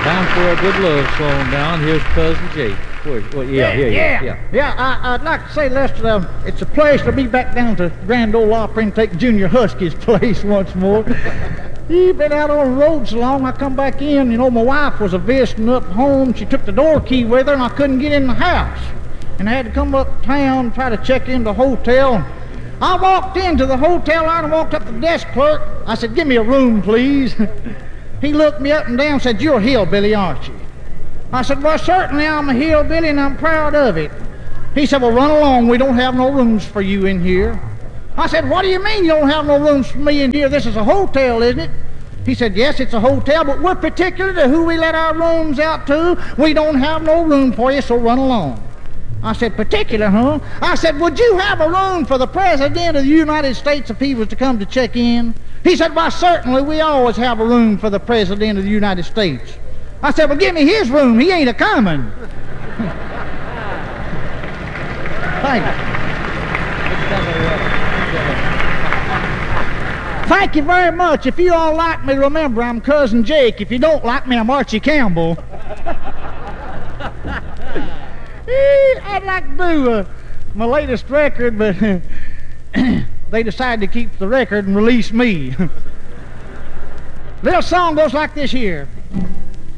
Time for a good love song down. Here's Cousin Jake. I'd like to say, Lester, it's a pleasure to be back down to Grand Ole Opry and take Junior Husky's place once more. He's been out on the road so long, I come back in. You know, my wife was visiting up home. She took the door key with her, and I couldn't get in the house. And I had to come uptown and try to check in the hotel. I walked into the hotel and I walked up to the desk clerk. I said, "Give me a room, please." He looked me up and down and said, "You're a hillbilly, aren't you?" I said, "Well, certainly I'm a hillbilly and I'm proud of it." He said, "Well, run along. We don't have no rooms for you in here." I said, "What do you mean you don't have no rooms for me in here? This is a hotel, isn't it?" He said, "Yes, it's a hotel, but we're particular to who we let our rooms out to. We don't have no room for you, so run along." I said, "Particular, huh?" I said, "Would you have a room for the President of the United States if he was to come to check in?" He said, "Why, certainly, we always have a room for the President of the United States." I said, "Well, give me his room. He ain't a-coming." Thank you. Thank you very much. If you all like me, remember, I'm Cousin Jake. If you don't like me, I'm Archie Campbell. I'd like to do my latest record, but they decided to keep the record and release me. Little song goes like this here.